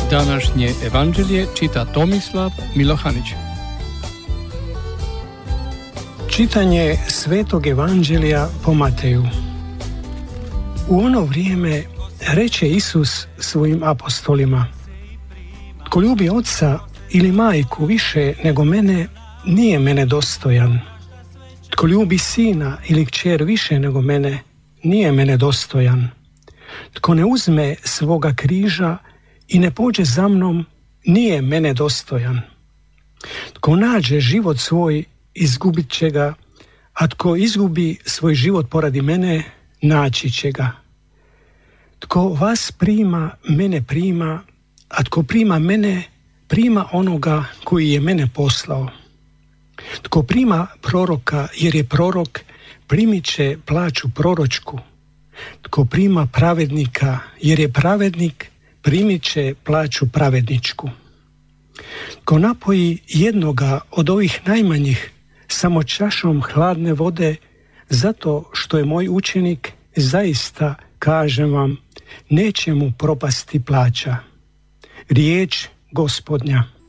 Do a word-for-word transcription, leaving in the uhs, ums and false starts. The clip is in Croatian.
Današnje evanđelje čita Tomislav Milohanić. Čitanje Svetog evanđelja po Mateju. U ono vrijeme reče Isus svojim apostolima: Tko ljubi oca ili majku više nego mene, nije mene dostojan. Tko ljubi sina ili kćer više nego mene, nije mene dostojan. Tko ne uzme svoga križa i ne pođe za mnom, nije mene dostojan. Tko nađe život svoj, izgubit će ga, a tko izgubi svoj život poradi mene, naći će ga. Tko vas prima, mene prima, a tko prima mene, prima onoga koji je mene poslao. Tko prima proroka jer je prorok, primit će plaću proročku. Tko prima pravednika jer je pravednik, primit će plaću pravedničku. Tko napoji jednoga od ovih najmanjih samo čašom hladne vode, zato što je moj učenik, zaista kažem vam, neće mu propasti plaća. Riječ Gospodnja.